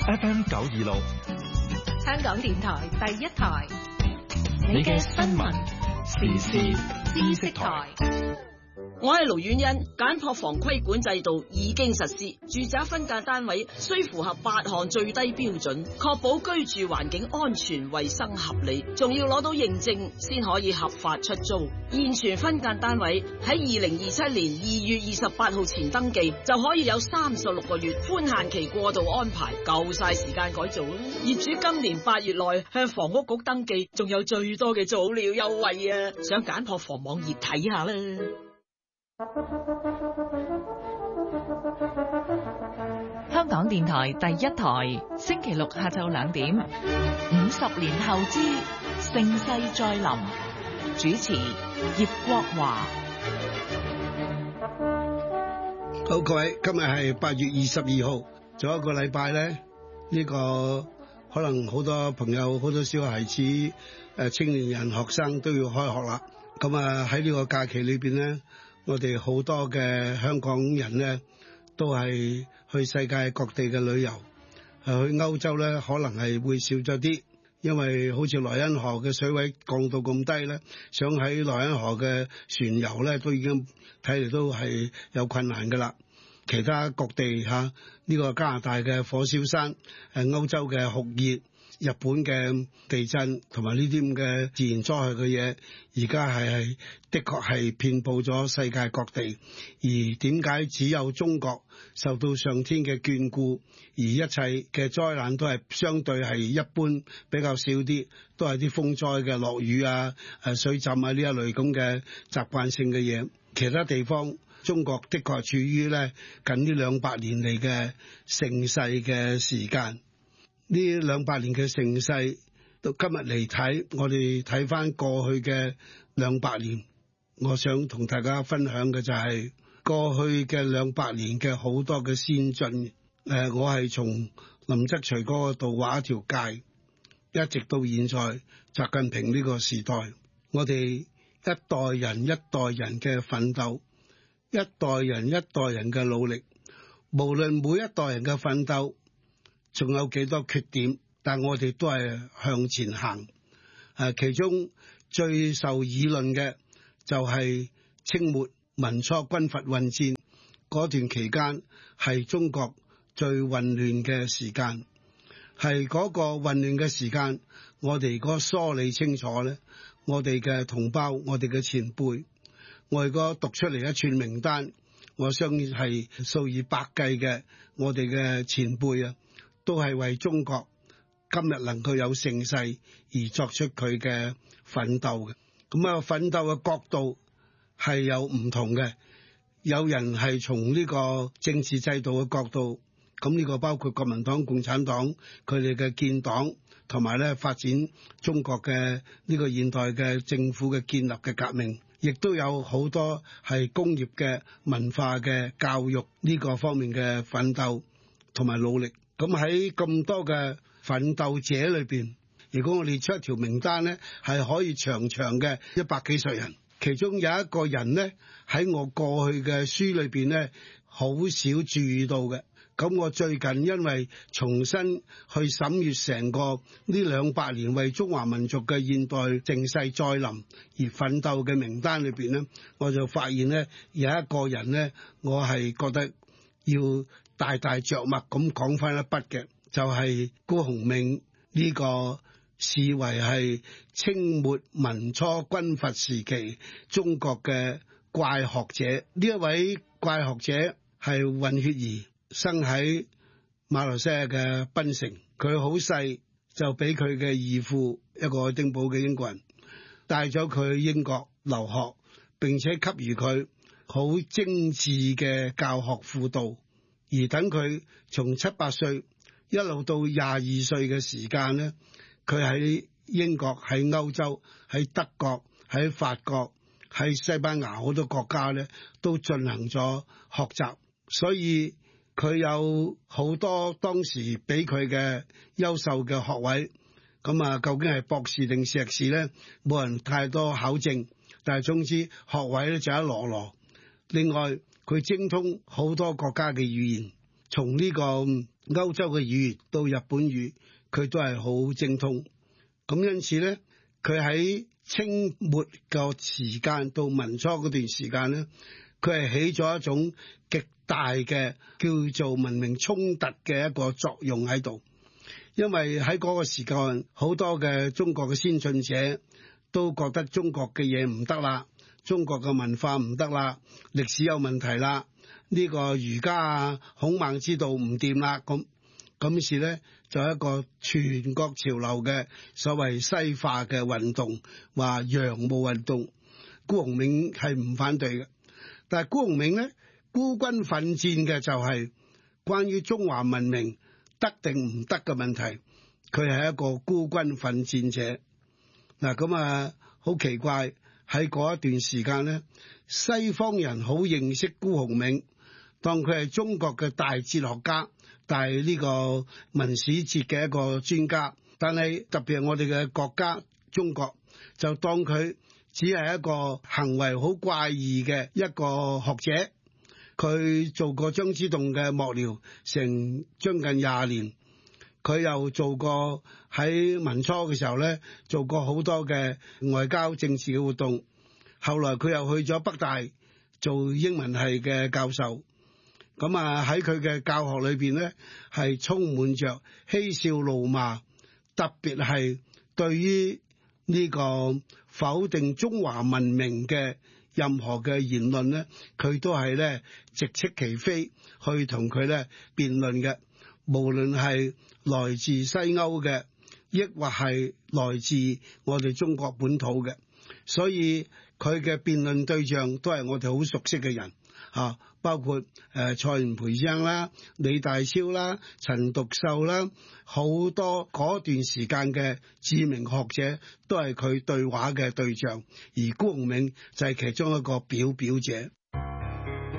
FM 926， 香港電台第一台， 你嘅新聞時事知識台。 我係盧婉欣，簡樸房規管制度已經實施，住宅分間單位需符合8項最低標準，確保居住環境安全、衛生合理，仲要攞到認證先可以合法出租。現存分間單位喺2027年2月28號前登記，就可以有36個月寬限期過渡安排，夠晒時間改造啦。業主今年8月內向房屋局登記，仲有最多嘅早鳥優惠啊！上簡樸房網頁睇下啦。 香港電台第一台，星期六下晝2點，50年後之盛世再臨，主持葉國華。 好，各位，今日係8月22號，仲有一個禮拜咧，呢個可能好多朋友、好多小孩子、青年人、學生都要開學啦。咁啊喺呢個假期裏邊咧，我哋好多嘅香港人咧，都係去世界各地嘅旅遊，去歐洲咧可能係會少咗啲，因為好似萊茵河嘅水位降到咁低咧，想喺萊茵河嘅船遊咧都已經睇嚟都係有困難噶啦。其他各地呢個加拿大嘅火燒山，歐洲嘅酷熱，日本嘅地震同埋呢啲咁嘅自然災害嘅嘢，而家係的確係遍佈咗世界各地。而點解只有中國受到上天嘅眷顧，而一切嘅災難都係相對係一般比較少啲，都係啲風災嘅落雨水浸呢一類咁嘅習慣性嘅嘢。其他地方中國的確係處於咧近呢200年嚟嘅盛世嘅時間。呢200年嘅盛世到今日嚟睇，我哋睇翻過去嘅200年，我想同大家分享嘅就係過去嘅200年嘅好多嘅先進。我係從林則徐嗰度畫一條界，一直到現在習近平呢個時代，我哋一代人一代人嘅奮鬥，一代人一代人嘅努力，無論每一代人嘅奮鬥仲有幾多缺點，但我哋都係向前行。其中最受議論嘅就係清末民初軍閥混戰嗰段期間，係中國最混亂嘅時間。係嗰個混亂嘅時間，我哋如果梳理清楚咧，我哋嘅同胞，我哋嘅前輩，我如果讀出嚟一串名單，我相信係數以百計嘅我哋嘅前輩都係為中國今日能夠有盛世而作出佢嘅奮鬥嘅。咁奮鬥嘅角度係有唔同嘅，有人係從呢個政治制度嘅角度，咁呢個包括國民黨、共產黨佢哋嘅建黨，同埋咧發展中國嘅呢個現代嘅政府嘅建立嘅革命，亦都有好多係工業嘅、文化嘅、教育呢個方面嘅奮鬥同埋努力。咁喺咁多嘅奮鬥者裏邊，如果我哋出一條名單咧，係可以長長嘅100幾歲人。其中有一個人咧，喺我過去嘅書裏邊咧，好少注意到嘅。咁我最近因為重新去審閱成個呢200年為中華民族嘅現代盛世再臨而奮鬥嘅名單裏邊咧，我就發現咧有一個人咧，我係覺得要大大着墨咁講翻一筆嘅，就係辜鴻銘呢個視為係清末民初軍閥時期中國嘅怪學者。呢一位怪學者係混血兒，生喺馬來西亞嘅檳城。佢好細就俾佢嘅義父，一個愛丁堡嘅英國人帶咗佢去英國留學，並且給予佢好精緻嘅教學輔導。而等佢從7、8歲一路到22歲嘅時間咧，佢喺英國、喺歐洲、喺德國、喺法國、喺西班牙好多國家咧，都進行咗學習。所以佢有好多當時俾佢嘅優秀嘅學位。咁究竟係博士定碩士咧，冇人太多考證，但係總之學位咧就一籮籮。另外佢精通好多國家嘅語言， 從呢個歐洲嘅語言到日本語，佢都係好精通。咁因此咧，佢喺清末個時間到民初嗰段時間咧，佢係起咗一種極大嘅叫做文明衝突嘅一個作用喺度。因為喺嗰個時間，好多嘅中國嘅先進者都覺得中國嘅嘢唔得啦，中國嘅文化唔得啦，歷史有問題啦，呢個儒家啊、孔孟之道唔掂啦，咁時咧就一個全國潮流嘅所謂西化嘅運動，話洋務運動。辜鴻銘係唔反對嘅，但係辜鴻銘咧孤軍奮戰嘅就係關於中華文明得定唔得嘅問題，佢係一個孤軍奮戰者。嗱咁啊，好奇怪喺嗰一段時間咧，西方人好認識辜鴻銘，當佢係中國嘅大哲學家，大呢個文史哲嘅一個專家。但係特別係我哋嘅國家中國，就當佢只係一個行為好怪異嘅一個學者。佢做過張之洞嘅幕僚成將近20年，佢又做過喺民初嘅時候咧，做過好多嘅外交政治嘅活動。後來佢又去咗北大做英文系嘅教授。咁啊喺佢嘅教學裏邊咧，係充滿着嬉笑怒罵，特別係對於呢個否定中華文明嘅任何嘅言論咧，佢都係咧直斥其非去同佢咧辯論嘅，無論係來自西歐嘅，抑或係來自我哋中國本土嘅。所以佢嘅辯論對象都係我哋好熟悉嘅人啊，包括蔡元培先生啦、李大釗啦、陳獨秀啦，好多嗰段時間嘅知名學者都係佢對話嘅對象，而辜鴻銘就係其中一個表者。